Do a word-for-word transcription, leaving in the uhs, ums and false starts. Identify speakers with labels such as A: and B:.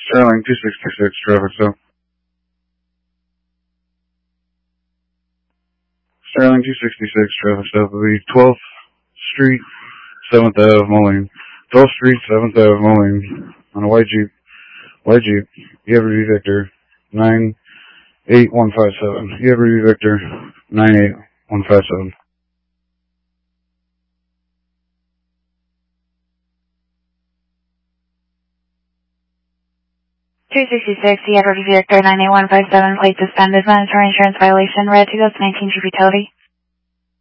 A: Sterling two sixty-six, traffic stop. Sterling two sixty-six, traffic stop will be twelfth Street, seventh Avenue, Moline. twelfth Street, seventh Avenue, Moline. On a white Jeep. White Jeep. You have Review Victor nine eight one five seven. You have Review Victor nine eight one five seven.
B: two sixty-six, you have Review Victor nine eight one five seven, plate suspended, mandatory insurance violation, red two thousand nineteen Jeep Utility.